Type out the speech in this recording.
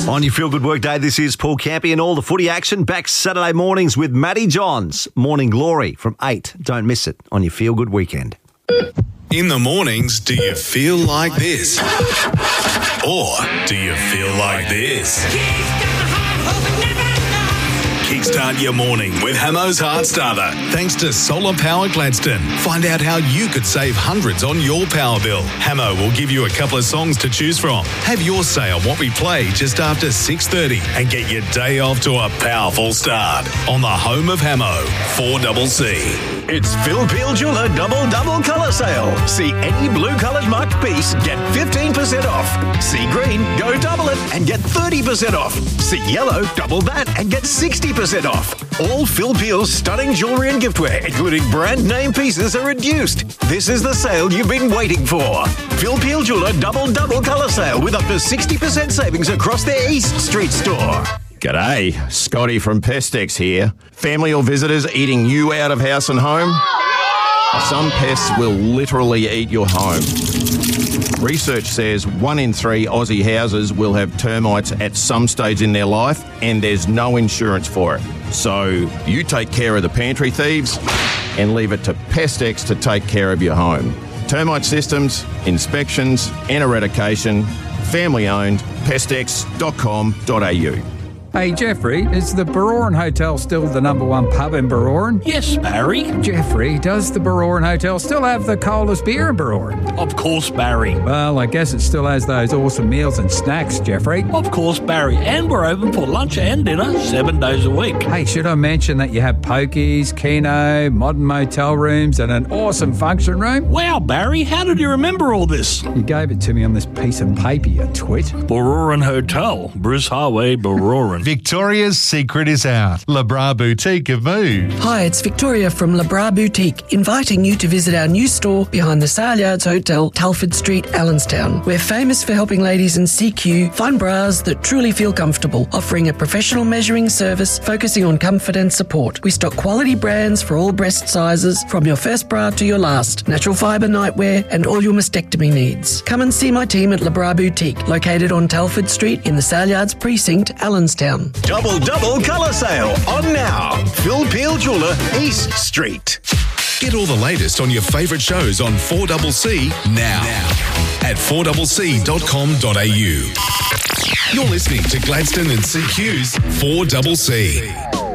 On your Feel Good Work Day, this is Paul Campy and all the footy action back Saturday mornings with Matty Johns. Morning Glory from 8. Don't miss it on your Feel Good Weekend. In the mornings, do you feel like this? Or do you feel like this? Kickstart your morning with Hamo's Heart Starter. Thanks to Solar Power Gladstone. Find out how you could save hundreds on your power bill. Hamo will give you a couple of songs to choose from. Have your say on what we play just after 6:30 and get your day off to a powerful start on the home of Hamo, 4CC. It's Phil Peel Jeweller Double Colour Sale. See any blue-coloured marked piece, get 15% off. See green, go double it and get 30% off. See yellow, double that and get 60% off. All Phil Peel's stunning jewellery and giftware, including brand name pieces, are reduced. This is the sale you've been waiting for. Phil Peel Jeweller Double Colour Sale with up to 60% savings across their East Street store. G'day, Scotty from Pestex here. Family or visitors eating you out of house and home? Some pests will literally eat your home. Research says 1 in 3 Aussie houses will have termites at some stage in their life, and there's no insurance for it. So you take care of the pantry thieves and leave it to Pestex to take care of your home. Termite systems, inspections and eradication. Family owned. Pestex.com.au. Hey, Jeffrey, is the Baroran Hotel still the number one pub in Baroran? Yes, Barry. Jeffrey, does the Baroran Hotel still have the coldest beer in Baroran? Of course, Barry. Well, I guess it still has those awesome meals and snacks, Jeffrey. Of course, Barry. And we're open for lunch and dinner 7 days a week. Hey, should I mention that you have pokies, keno, modern motel rooms and an awesome function room? Wow, Barry, how did you remember all this? You gave it to me on this piece of paper, you twit. Baroran Hotel, Bruce Highway, Baroran. Victoria's secret is out. Le Bras Boutique have moved. Hi, it's Victoria from Le Bras Boutique, inviting you to visit our new store behind the Saleyards Hotel, Telford Street, Allenstown. We're famous for helping ladies in CQ find bras that truly feel comfortable, offering a professional measuring service focusing on comfort and support. We stock quality brands for all breast sizes, from your first bra to your last, natural fibre nightwear and all your mastectomy needs. Come and see my team at Le Bras Boutique, located on Telford Street in the Saleyards Precinct, Allenstown. Double Colour Sale on now. Phil Peel Jeweller, East Street. Get all the latest on your favourite shows on 4CC now at 4cc.com.au. You're listening to Gladstone and CQ's 4CC.